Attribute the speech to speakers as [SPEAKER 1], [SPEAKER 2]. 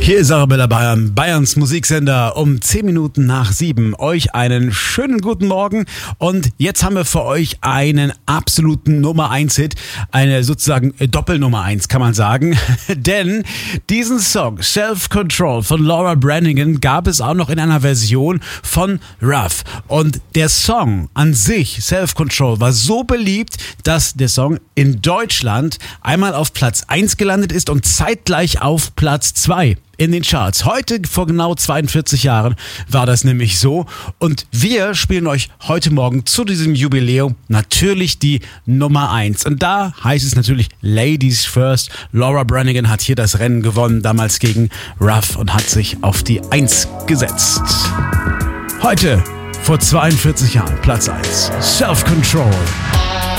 [SPEAKER 1] Hier ist Arabella Bayern, Bayerns Musiksender um 10 Minuten nach 7. Euch einen schönen guten Morgen und jetzt haben wir für euch einen absoluten Nummer 1 Hit, eine sozusagen Doppelnummer 1 kann man sagen, denn diesen Song Self Control von Laura Branigan gab es auch noch in einer Version von Ruff und der Song an sich, Self Control, war so beliebt, dass der Song in Deutschland einmal auf Platz 1 gelandet ist und zeitgleich auf Platz 2 in den Charts. Heute, vor genau 42 Jahren, war das nämlich so. Und wir spielen euch heute Morgen zu diesem Jubiläum natürlich die Nummer 1. Und da heißt es natürlich Ladies First. Laura Branigan hat hier das Rennen gewonnen, damals gegen Ruff und hat sich auf die 1 gesetzt. Heute, vor 42 Jahren, Platz 1. Self Control.